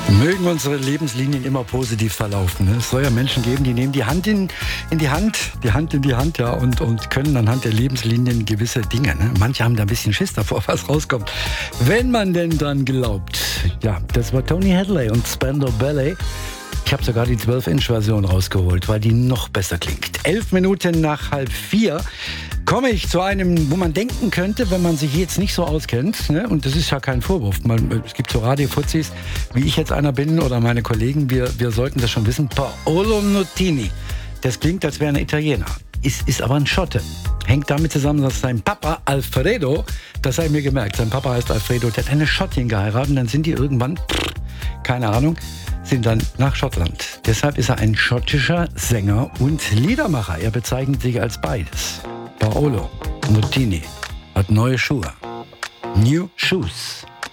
Mögen unsere Lebenslinien immer positiv verlaufen. Ne? Es soll ja Menschen geben, die nehmen die Hand in die Hand, ja, und können anhand der Lebenslinien gewisse Dinge. Ne? Manche haben da ein bisschen Schiss davor, was rauskommt. Wenn man denn dran glaubt. Ja, das war Tony Hadley und Spandau Ballet. Ich habe sogar die 12-Inch-Version rausgeholt, weil die noch besser klingt. 11 Minuten nach 3:30 komme ich zu einem, wo man denken könnte, wenn man sich jetzt nicht so auskennt, ne? Und das ist ja kein Vorwurf. Es gibt so Radiofuzis, wie ich jetzt einer bin oder meine Kollegen, wir sollten das schon wissen. Paolo Nutini, das klingt, als wäre ein Italiener, ist aber ein Schotte. Hängt damit zusammen, dass sein Papa Alfredo, das habe ich mir gemerkt, sein Papa heißt Alfredo, der hat eine Schottin geheiratet und dann sind die irgendwann, keine Ahnung, sind dann nach Schottland. Deshalb ist er ein schottischer Sänger und Liedermacher. Er bezeichnet sich als beides. Paolo Nutini hat neue Schuhe. New Shoes.